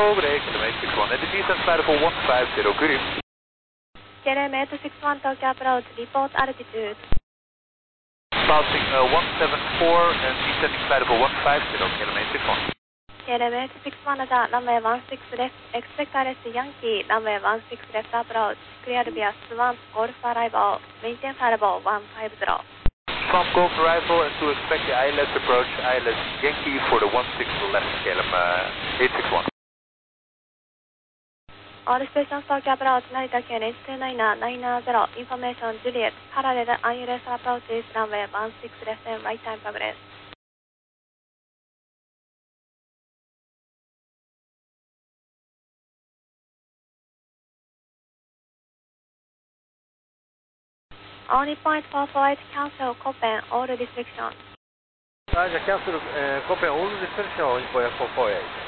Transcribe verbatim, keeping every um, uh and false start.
Bravo, good day, K L M eight six one, and the descent flight for one five zero, good evening. K L M eight six one Tokyo approach, report altitude. Passing uh, one seven four and descending flight for one five zero, K L M eight six one. K L M eight six one じゃ、runway one six left, expect arrest Yankee, runway one six left approach, clear via Swan, Golf arrival, maintain flight level one five zero. Swamp Golf arrival and to expect the I L S approach, I L S Yankee for the one six left, K L M uh, eight six one. All stations Tokyo approach, Narita K N H two nine nine zero, information Juliet, parallel I L S approach is runway one six left and right time progress. Only point four four eight cancel Copen, all restrictions. はい、じゃあキャンセル、えー、コペンオールリストリクション、ポイントよんひゃくよんじゅうはち。